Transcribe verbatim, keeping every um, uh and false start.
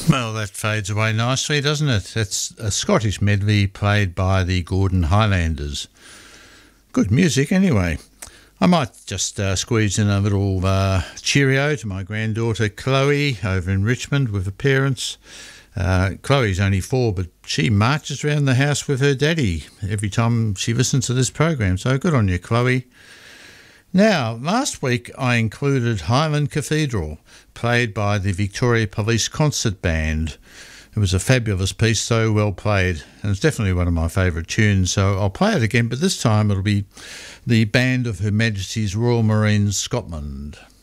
Well, that fades away nicely, doesn't it? It's a Scottish medley played by the Gordon Highlanders. Good music, anyway. I might just uh, squeeze in a little uh, cheerio to my granddaughter Chloe over in Richmond with her parents. Uh, Chloe's only four, but she marches around the house with her daddy every time she listens to this program, so good on you, Chloe. Now, last week I included Highland Cathedral, played by the Victoria Police Concert Band. It was a fabulous piece, so well played, and it's definitely one of my favourite tunes, so I'll play it again, but this time it'll be the band of Her Majesty's Royal Marines Scotland.